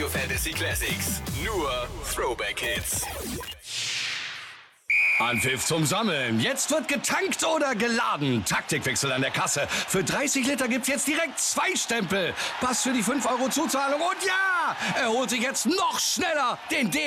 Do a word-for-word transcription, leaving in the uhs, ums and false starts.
Radio Fantasy Classics. Nur Throwback Hits. Anpfiff zum Sammeln. Jetzt wird getankt oder geladen. Taktikwechsel an der Kasse. Für dreißig Liter gibt's jetzt direkt zwei Stempel. Pass für die fünf Euro Zuzahlung und ja, er holt sich jetzt noch schneller den D